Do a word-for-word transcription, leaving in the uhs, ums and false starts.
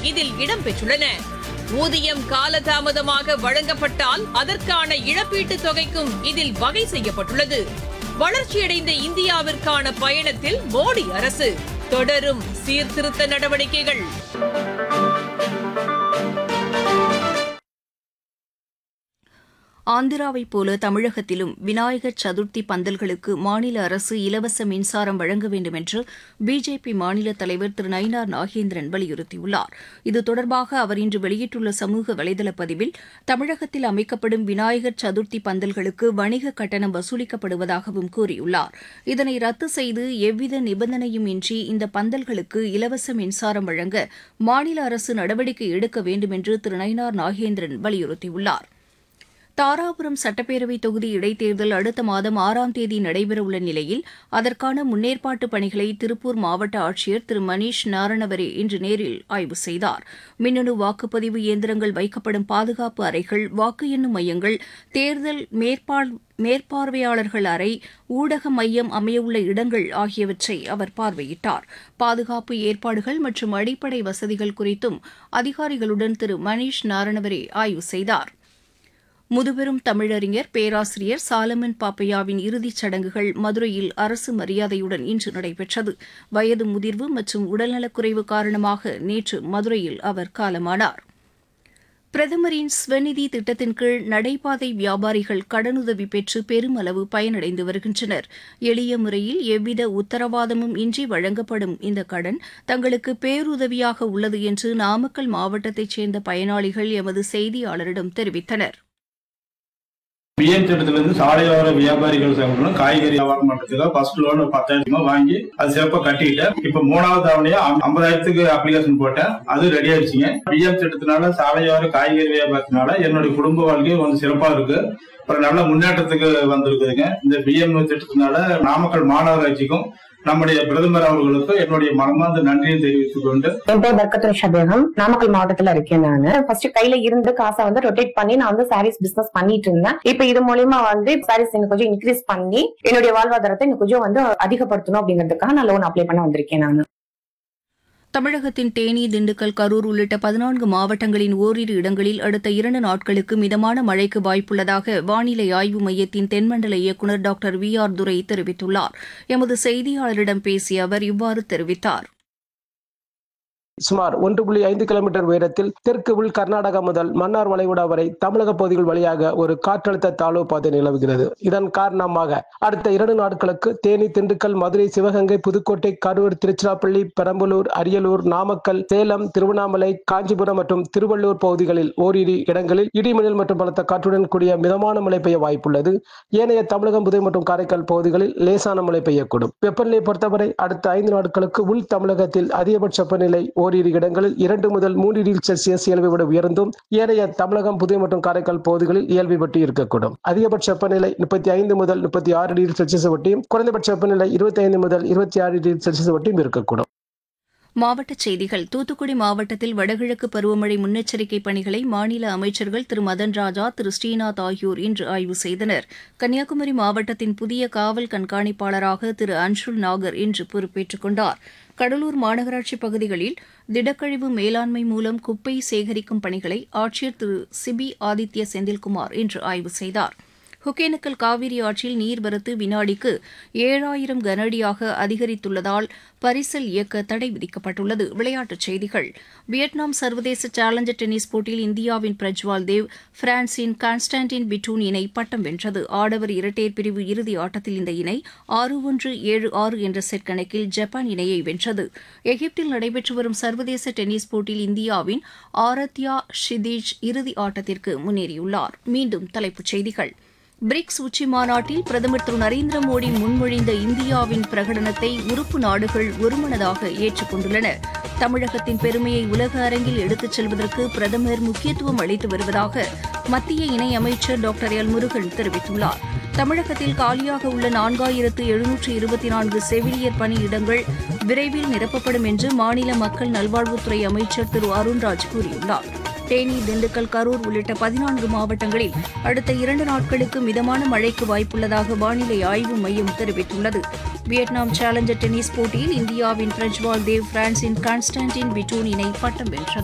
இதில் இடம்பெற்றுள்ளன. ஊதியம் காலதாமதமாக வழங்கப்பட்டால் அதற்கான இழப்பீட்டுத் தொகைக்கும் இதில் வகை செய்யப்பட்டுள்ளது. வளர்ச்சியடைந்த இந்தியாவிற்கான பயணத்தில் மோடி அரசு தொடரும் சீர்திருத்த நடவடிக்கைகள். ஆந்திராவைப் போல தமிழகத்திலும் விநாயகர் சதுர்த்தி பந்தல்களுக்கு மாநில அரசு இலவச மின்சாரம் வழங்க வேண்டும் என்று பிஜேபி மாநில தலைவர் திரு நயினார் நாகேந்திரன் வலியுறுத்தியுள்ளார். இது தொடர்பாக அவர் இன்று வெளியிட்டுள்ள சமூக வலைதள பதிவில் தமிழகத்தில் அமைக்கப்படும் விநாயகர் சதுர்த்தி பந்தல்களுக்கு வணிக கட்டணம் வசூலிக்கப்படுவதாகவும் கூறியுள்ளார். இதனை ரத்து செய்து எவ்வித நிபந்தனையும் இன்றி இந்த பந்தல்களுக்கு இலவச மின்சாரம் வழங்க மாநில அரசு நடவடிக்கை எடுக்க வேண்டும் என்று திரு நயினார் நாகேந்திரன் வலியுறுத்தியுள்ளார். தாராபுரம் சட்டப்பேரவைத் தொகுதி இடைத்தேர்தல் அடுத்த மாதம் ஆறாம் தேதி நடைபெறவுள்ள நிலையில் அதற்கான முன்னேற்பாட்டு பணிகளை திருப்பூர் மாவட்ட ஆட்சியர் திரு மணீஷ் நாரணவரே இன்று நேரில் ஆய்வு செய்தார். மின்னணு வாக்குப்பதிவு இயந்திரங்கள் வைக்கப்படும் பாதுகாப்பு அறைகள், வாக்கு எண்ணும் மையங்கள், தேர்தல் மேற்பார் மேற்பார்வையாளர்கள் அறை, ஊடக மையம் அமையவுள்ள இடங்கள் ஆகியவற்றை அவர் பார்வையிட்டார். பாதுகாப்பு ஏற்பாடுகள் மற்றும் அடிப்படை வசதிகள் குறித்தும் அதிகாரிகளுடன் திரு மணீஷ் நாரணவரே ஆய்வு செய்தார். முதுபெரும் தமிழறிஞர் பேராசிரியர் சாலமன் பாப்பையாவின் இறுதிச் சடங்குகள் மதுரையில் அரசு மரியாதையுடன் இன்று நடைபெற்றது. வயது முதிர்வு மற்றும் உடல்நலக்குறைவு காரணமாக நேற்று மதுரையில் அவர் காலமானார். பிரதமரின் ஸ்வநிதி திட்டத்தின் கீழ் நடைபாதை வியாபாரிகள் கடனுதவி பெற்று பெருமளவு பயனடைந்து வருகின்றனர். எளிய முறையில் எவ்வித உத்தரவாதமும் இன்றி வழங்கப்படும் இந்த கடன் தங்களுக்கு பேருதவியாக உள்ளது என்று நாமக்கல் மாவட்டத்தைச் சேர்ந்த பயனாளிகள் எமது செய்தியாளரிடம் தெரிவித்தனர். பிஎம் திட்டத்திலிருந்து சாலையோர வியாபாரிகள் சங்கங்களும் காய்கறி வியாபாரம் பண்றதுக்கு ஃபர்ஸ்ட் லோன் பத்தாயிரம் வாங்கி அது சிறப்பா கட்டிக்கிட்டேன். இப்ப மூணாவது தவணையா ஐம்பதாயிரத்துக்கு அப்ளிகேஷன் போட்டேன். அது ரெடி ஆயிடுச்சுங்க. பிஎம் திட்டத்தினால சாலையோர காய்கறி வியாபாரத்தினால என்னுடைய குடும்ப வாழ்க்கை கொஞ்சம் சிறப்பா இருக்கு. ஒரு நல்ல முன்னேற்றத்துக்கு வந்திருக்குதுங்க. இந்த பிஎம் திட்டத்தினால நாமக்கல் மாநகராட்சிக்கும் நம்முடைய பிரதமர் அவர்களுக்கு என்னுடைய மனமார்ந்த நன்றியை தெரிவித்துக் கொண்டு, என் பேர் பர்கத்துல் ஷபீகம், நாமக்கல் மாவட்டத்துல இருக்கேன். நானு ஃபர்ஸ்ட் கையில இருந்து காசை வந்து ரொட்டேட் பண்ணி நான் வந்து சாரீஸ் பிசினஸ் பண்ணிட்டு இருந்தேன். இப்ப இது மூலியமா வந்து சாரீஸ் இன்னும் கொஞ்சம் இன்க்ரீஸ் பண்ணி என்னுடைய வாழ்வாதாரத்தை இன்னும் கொஞ்சம் வந்து அதிகப்படுத்தணும் அப்படிங்கிறதுக்காக நான் லோன் அப்ளை பண்ண வந்திருக்கேன். நான் தமிழகத்தின் தேனி, திண்டுக்கல், கரூர் உள்ளிட்ட பதினான்கு மாவட்டங்களின் ஓரிரு இடங்களில் அடுத்த இரண்டு நாட்களுக்கு மிதமான மழைக்கு வாய்ப்புள்ளதாக வானிலை ஆய்வு மையத்தின் தென்மண்டல இயக்குநர் டாக்டர் வி ஆர் துரை தெரிவித்துள்ளார். எமது செய்தியாளரிடம் பேசிய அவர் இவ்வாறு தெரிவித்தார். சுமார் ஒன்று புள்ளி ஐந்து கிலோமீட்டர் உயரத்தில் தெற்கு உள் கர்நாடகா முதல் மன்னார் வளைகுடா வரை தமிழக பகுதிகள் வழியாக ஒரு காற்றழுத்த தாழ்வு பாதை நிலவுகிறது. இதன் காரணமாக அடுத்த இரண்டு நாட்களுக்கு தேனி, திண்டுக்கல், மதுரை, சிவகங்கை, புதுக்கோட்டை, கரூர், திருச்சிராப்பள்ளி, பெரம்பலூர், அரியலூர், நாமக்கல், சேலம், திருவண்ணாமலை, காஞ்சிபுரம் மற்றும் திருவள்ளூர் பகுதிகளில் ஓரிரு இடங்களில் இடிமின்னல் மற்றும் பலத்த காற்றுடன் கூடிய மிதமான மழை பெய்ய வாய்ப்புள்ளது. ஏனைய தமிழகம், புதுவை மற்றும் காரைக்கால் பகுதிகளில் லேசான மழை பெய்யக்கூடும். வெப்பநிலை பொறுத்தவரை அடுத்த ஐந்து நாட்களுக்கு உள் தமிழகத்தில் அதிகபட்ச வெப்பநிலை ஓரிரு இடங்களில் இரண்டு முதல் மூன்று டிகிரி செல்சியஸ் இயல்பை விட உயர்ந்தும் ஏனைய தமிழகம், புதுவை மற்றும் காரைக்கால் பகுதிகளில் இயல்பை பற்றி இருக்கக்கூடும். அதிகபட்ச வெப்பநிலை முப்பத்தி ஐந்து முதல் முப்பத்தி ஆறு டிகிரி செல்சியஸ் ஒட்டியும் குறைந்தபட்ச வெப்பநிலை இருபத்தி ஐந்து முதல் இருபத்தி ஆறு டிகிரி செல்சியஸ் ஒட்டியும் இருக்கக்கூடும். மாவட்டச் செய்திகள். தூத்துக்குடி மாவட்டத்தில் வடகிழக்கு பருவமழை முன்னெச்சரிக்கை பணிகளை மாநில அமைச்சர்கள் திரு மதன் ராஜா, திரு ஸ்ரீநாத் ஆகியோர் இன்று ஆய்வு செய்தனர். கன்னியாகுமரி மாவட்டத்தின் புதிய காவல் கண்காணிப்பாளராக திரு அன்ஷுல் நாகர் இன்று பொறுப்பேற்றுக் கொண்டார். கடலூர் மாநகராட்சி பகுதிகளில் திடக்கழிவு மேலாண்மை மூலம் குப்பை சேகரிக்கும் பணிகளை ஆட்சியர் திரு சிபி ஆதித்ய செந்தில்குமார் இன்று ஆய்வு செய்தார். ஒகேனக்கல் காவிரி ஆற்றில் நீர்வரத்து வினாடிக்கு ஏழாயிரம் கனஅடியாக அதிகரித்துள்ளதால் பரிசல் இயக்க தடை விதிக்கப்பட்டுள்ளது. விளையாட்டுச் செய்திகள். வியட்நாம் சர்வதேச சேலஞ்சர் டென்னிஸ் போட்டியில் இந்தியாவின் பிரஜ்வால் தேவ் பிரான்சின் கான்ஸ்டான்டின் பிட்டூன் இணை பட்டம் வென்றது. ஆடவர் இரட்டையர் பிரிவு இறுதி ஆட்டத்தில் இந்த இணை ஆறு ஒன்று ஏழு ஆறு என்ற செட் கணக்கில் ஜப்பான் இணையை வென்றது. எகிப்தில் நடைபெற்று வரும் சர்வதேச டென்னிஸ் போட்டியில் இந்தியாவின் ஆரத்யா ஷிதீஜ் இறுதி ஆட்டத்திற்கு முன்னேறியுள்ளார். மீண்டும் தலைப்புச் செய்திகள். பிரிக்ஸ் உச்சி மாநாட்டில் பிரதமர் திரு நரேந்திர மோடி முன்மொழிந்த இந்தியாவின் பிரகடனத்தை உறுப்பு நாடுகள் ஒருமனதாக ஏற்றுக் கொண்டுள்ளன. தமிழகத்தின் பெருமையை உலக அரங்கில் எடுத்துச் செல்வதற்கு பிரதமர் முக்கியத்துவம் அளித்து வருவதாக மத்திய இணையமைச்சர் டாக்டர் எல் முருகன் தெரிவித்துள்ளார். தமிழகத்தில் காலியாக உள்ள நான்காயிரத்து எழுநூற்று இருபத்தி நான்கு செவிலியர் பணியிடங்கள் விரைவில் நிரப்பப்படும் என்று மாநில மக்கள் நல்வாழ்வுத்துறை அமைச்சர் திரு அருண்ராஜ் கூறியுள்ளார். தேனி, திண்டுக்கல், கரூர் உள்ளிட்ட பதினான்கு மாவட்டங்களில் அடுத்த இரண்டு நாட்களுக்கு மிதமான மழைக்கு வாய்ப்புள்ளதாக வானிலை ஆய்வு மையம் தெரிவித்துள்ளது. வியட்நாம் சேலஞ்சர் டென்னிஸ் போட்டியில் இந்தியாவின் பிரஜ்வால் தேவ் பிரான்சின் கான்ஸ்டான்டின் பிட்டூன் இணை பட்டம் வென்றது.